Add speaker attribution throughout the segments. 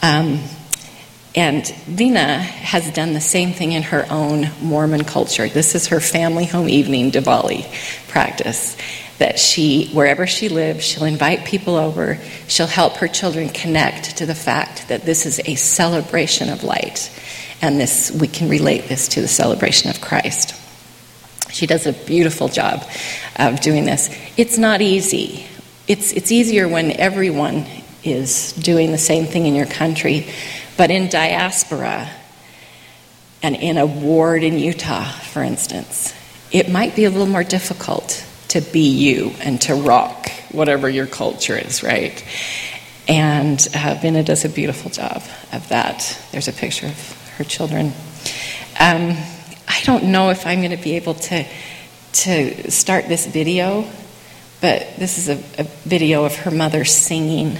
Speaker 1: And Vina has done the same thing in her own Mormon culture. This is her family home evening Diwali practice. That wherever she lives, she'll invite people over. She'll help her children connect to the fact that this is a celebration of light. And we can relate this to the celebration of Christ. She does a beautiful job of doing this. It's not easy. It's easier when everyone is doing the same thing in your country. But in diaspora, and in a ward in Utah, for instance, it might be a little more difficult to be you and to rock whatever your culture is, right? And Vina does a beautiful job of that. There's a picture of her children. I don't know if I'm going to be able to start this video, but this is a video of her mother singing.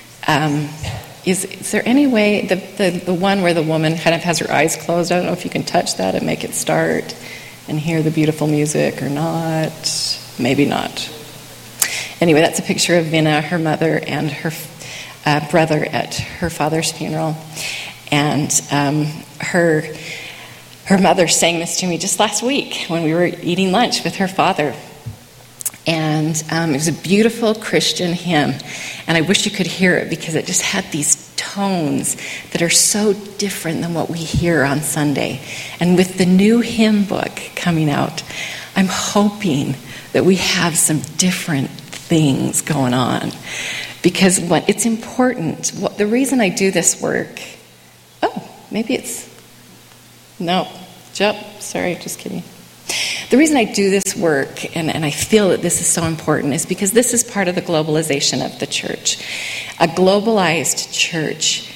Speaker 1: Is there any way, the one where the woman kind of has her eyes closed, I don't know if you can touch that and make it start and hear the beautiful music or not. Maybe not. Anyway, that's a picture of Vina, her mother, and her brother at her father's funeral. And her mother sang this to me just last week when we were eating lunch with her father. And it was a beautiful Christian hymn. And I wish you could hear it because it just had these tones that are so different than what we hear on Sunday. And with the new hymn book coming out, I'm hoping that we have some different things going on. Because it's important. The reason I do this work... Oh, maybe it's... No. Sorry, just kidding. The reason I do this work, and I feel that this is so important, is because this is part of the globalization of the church. A globalized church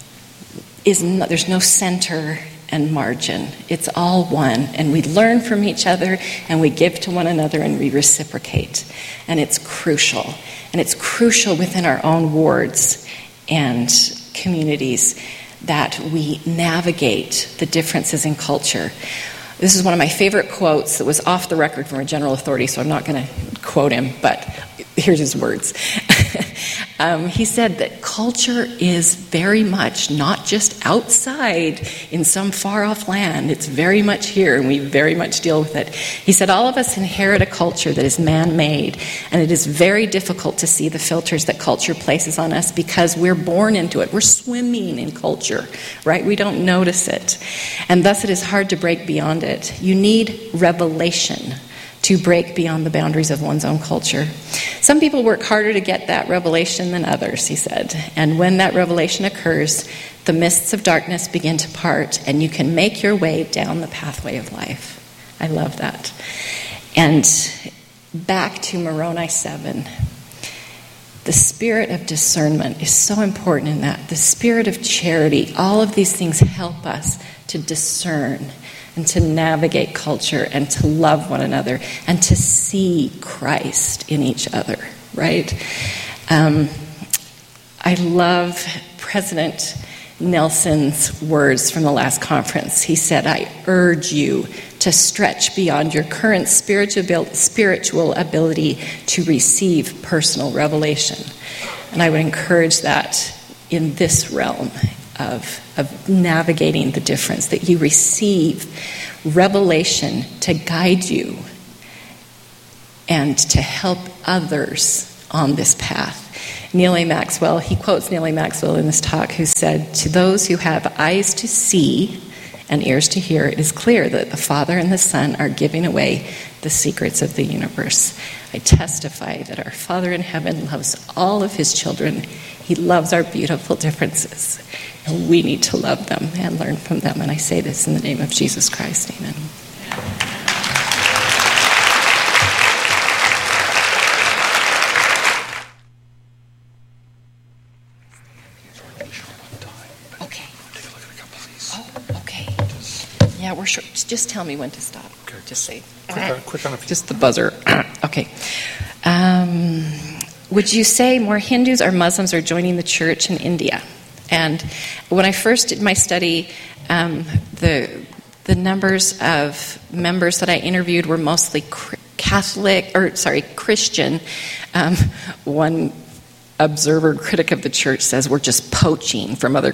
Speaker 1: there's no center and margin. It's all one, and we learn from each other, and we give to one another, and we reciprocate. And it's crucial. And it's crucial within our own wards and communities that we navigate the differences in culture. This is one of my favorite quotes that was off the record from a general authority, so I'm not going to quote him, but here's his words. He said that culture is very much not just outside in some far-off land. It's very much here, and we very much deal with it. He said, all of us inherit a culture that is man-made, and it is very difficult to see the filters that culture places on us because we're born into it. We're swimming in culture, right? We don't notice it. And thus it is hard to break beyond it. You need revelation to break beyond the boundaries of one's own culture. Some people work harder to get that revelation than others, he said. And when that revelation occurs, the mists of darkness begin to part, and you can make your way down the pathway of life. I love that. And back to Moroni 7. The spirit of discernment is so important in that. The spirit of charity, all of these things help us to discern and to navigate culture and to love one another and to see Christ in each other, right? I love President Nelson's words from the last conference. He said, I urge you to stretch beyond your current spiritual ability to receive personal revelation. And I would encourage that in this realm of navigating the difference, that you receive revelation to guide you and to help others on this path. Neal A. Maxwell, he quotes Neal A. Maxwell in this talk, who said, to those who have eyes to see and ears to hear, it is clear that the Father and the Son are giving away the secrets of the universe. I testify that our Father in heaven loves all of his children. He loves our beautiful differences. And we need to love them and learn from them. And I say this in the name of Jesus Christ. Amen. Okay. Oh, okay. Yeah, we're sure. Just tell me when to stop.
Speaker 2: Okay.
Speaker 1: Just say.
Speaker 2: Quick on a few.
Speaker 1: Just the buzzer. Okay. Would you say more Hindus or Muslims are joining the church in India? And when I first did my study, the numbers of members that I interviewed were mostly Christian. One observer critic of the church says we're just poaching from other